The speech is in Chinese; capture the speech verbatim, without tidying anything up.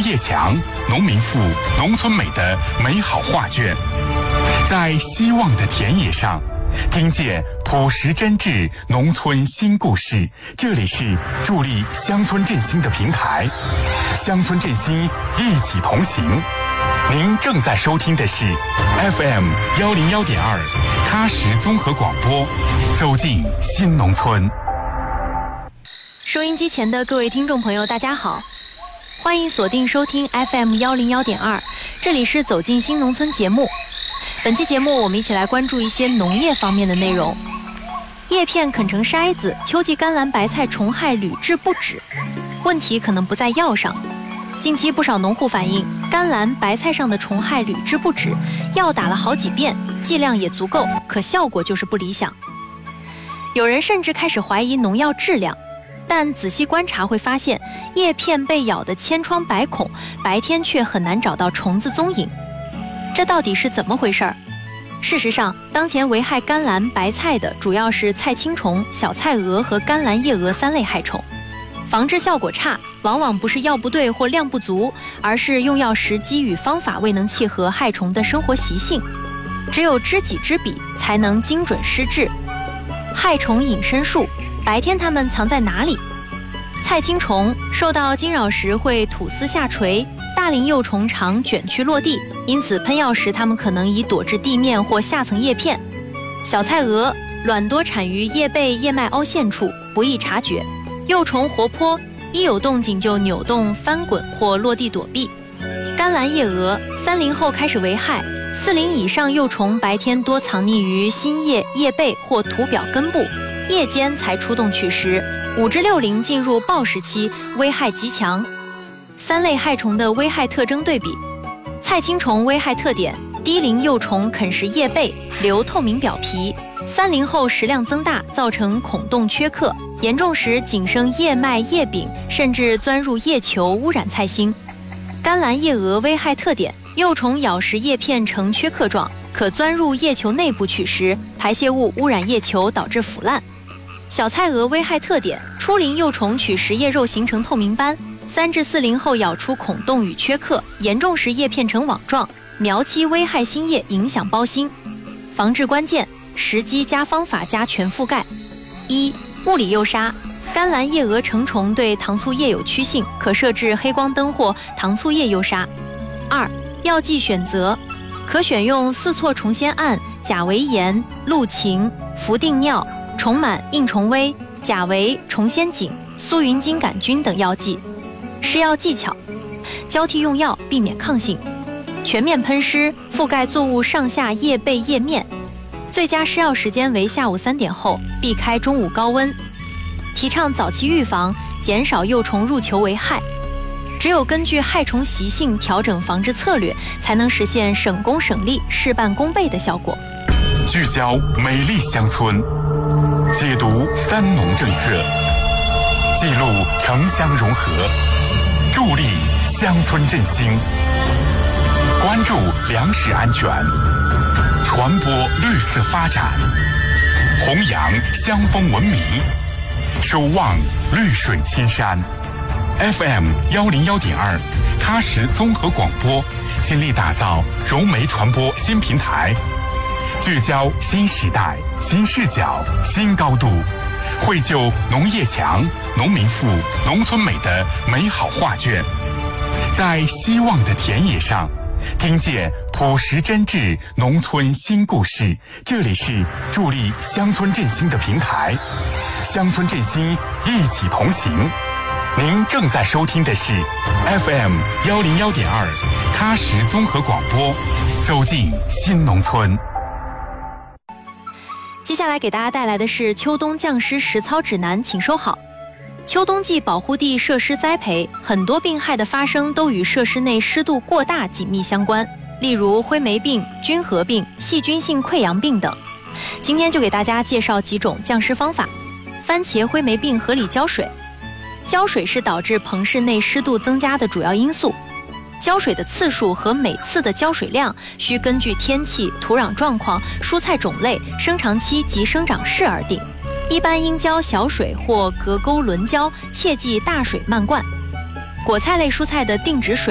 业强、农民富、农村美的美好画卷。在希望的田野上，听见朴实真挚农村新故事。这里是助力乡村振兴的平台，乡村振兴一起同行。您正在收听的是 F M 幺零幺点二喀什综合广播，走进新农村。 收音机前的各位听众朋友，大家好，欢迎锁定收听 F M 幺零幺点二，这里是走进新农村节目。本期节目我们一起来关注一些农业方面的内容。叶片啃成筛子，秋季甘蓝白菜虫害屡治不止，问题可能不在药上。近期不少农户反映，甘蓝白菜上的虫害屡治不止，药打了好几遍，剂量也足够，可效果就是不理想。有人甚至开始怀疑农药质量，但仔细观察会发现，叶片被咬得千疮百孔，白天却很难找到虫子踪影。这到底是怎么回事儿？事实上，当前危害甘蓝白菜的主要是菜青虫、小菜蛾和甘蓝叶蛾三类害虫。防治效果差，往往不是药不对或量不足，而是用药时机与方法未能契合害虫的生活习性。只有知己知彼，才能精准施治。害虫隐身术，白天它们藏在哪里？菜青虫受到惊扰时会吐丝下垂，大龄幼虫常卷曲落地，因此喷药时它们可能已躲至地面或下层叶片。小菜蛾卵多产于叶背叶脉凹陷处，不易察觉，幼虫活泼，一有动静就扭动翻滚或落地躲避。甘蓝叶蛾三龄后开始为害，四龄以上幼虫白天多藏匿于新叶叶背或土表根部，夜间才出动取食。五至六龄进入暴食期，危害极强。三类害虫的危害特征对比：菜青虫危害特点，低龄幼虫啃食叶背，留透明表皮，三龄后食量增大，造成孔洞缺刻，严重时仅生叶脉叶柄，甚至钻入叶球，污染菜心。甘蓝叶蛾危害特点，幼虫咬食叶片呈缺刻状，可钻入叶球内部取食，排泄物污染叶球，导致腐烂。小菜蛾危害特点，初龄幼虫取食叶肉形成透明斑，三至四龄后咬出孔洞与缺刻，严重时叶片呈网状，苗期危害新叶，影响苞心。防治关键：时机加方法加全覆盖。一、物理诱杀。甘蓝叶蛾成虫对糖醋叶有趋性，可设置黑光灯或糖醋叶诱杀。二、药剂选择，可选用四唑虫酰胺、甲维盐、氯嗪、氟定尿、虫螨硬虫威、甲维、虫酰碱、苏云金杆菌等药剂。施药技巧：交替用药，避免抗性，全面喷施，覆盖作物上下叶背叶面。最佳施药时间为下午三点后，避开中午高温。提倡早期预防，减少幼虫入球为害。只有根据害虫习性调整防治策略，才能实现省工省力、事半功倍的效果。 聚焦美丽乡村，解读三农政策，记录城乡融合，助力乡村振兴，关注粮食安全，传播绿色发展，弘扬乡风文明，守望绿水青山。F M 幺零幺点二，喀什综合广播倾力打造融媒传播新平台，聚焦新时代、新视角、新高度，绘就农业强、农民富、农村美的美好画卷。在希望的田野上，听见朴实真挚农村新故事。这里是助力乡村振兴的平台，乡村振兴一起同行。您正在收听的是 F M 幺零幺点二喀什综合广播，走进新农村。 接下来给大家带来的是秋冬降湿实操指南，请收好。秋冬季保护地设施栽培，很多病害的发生都与设施内湿度过大紧密相关，例如灰霉病、菌核病、细菌性溃疡病等。今天就给大家介绍几种降湿方法。番茄灰霉病合理浇水。浇水是导致棚室内湿度增加的主要因素。浇水的次数和每次的浇水量需根据天气、土壤状况、蔬菜种类、生长期及生长势而定。一般应浇小水或隔沟轮浇，切忌大水漫灌。果菜类蔬菜的定植水